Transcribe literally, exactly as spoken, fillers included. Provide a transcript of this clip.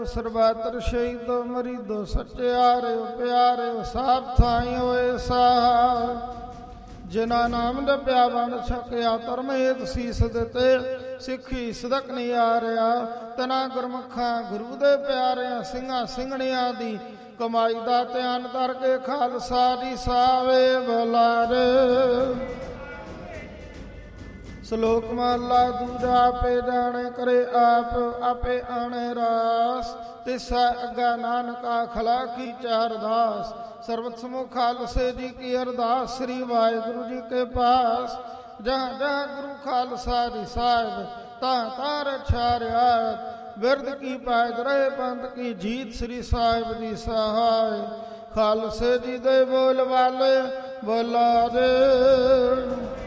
ਸਰਬੱਤਰ ਸ਼ਹੀਦ ਮਰੀਦੋ ਸੱਚਿਆਰਿਓ ਪਿਆਰਿਓ ਸਾਧ ਥਾਈ ਹੋਏ ਸਾਹ ਜਿਨ੍ਹਾਂ ਨਾਮ ਜਪਿਆ ਵੰਡ ਛਕਿਆ ਧਰਮ ਹੇਤ ਸੀਸ ਦਿੱਤੇ ਸਿੱਖੀ ਸਦਕ ਨਹੀਂ ਆ ਰਿਹਾ ਤਨਾ ਗੁਰਮੁਖਾਂ ਗੁਰੂ ਦੇ ਪਿਆਰਿਆਂ ਸਿੰਘਾਂ ਸਿੰਘਣੀਆਂ ਦੀ ਕਮਾਈ ਦਾ ਧਿਆਨ ਕਰਕੇ ਖਾਲਸਾ ਦੀ ਸਾਵੇ ਬੁਲਾਰੇ। ਸ਼ਲੋਕ ਮਹਲਾ ਦੂਜਾ। ਆਪੇ ਜਾਣੇ ਕਰੇ ਆਪ ਆਪੇ ਆਣੇ ਰਾਸ ਤਿਸਾ ਅੱਗਾ ਨਾਨਕ ਆਖਲਾ ਕੀ ਚਾਰ ਦਾਸ। ਸਰਬਤ ਸਮੂਹ ਖਾਲਸੇ ਜੀ ਕੀ ਅਰਦਾਸ ਸ੍ਰੀ ਵਾਹਿਗੁਰੂ ਜੀ ਕੇ ਪਾਸ। ਜਹਾਂ ਜਹਾਂ ਗੁਰੂ ਖਾਲਸਾ ਦੀ ਸਾਹਿਬ ਤਾਂ ਤਾਂ ਰਛਾ ਰਿਆਤ ਬਿਰਦ ਕੀ ਪੈਜ ਰਹੇ ਪੰਥ ਕੀ ਜੀਤ ਸ੍ਰੀ ਸਾਹਿਬ ਦੀ ਸਹਾਇ। ਖਾਲਸੇ ਜੀ ਦੇ ਬੋਲ ਵਾਲੇ ਬੋਲਾ ਦੇ।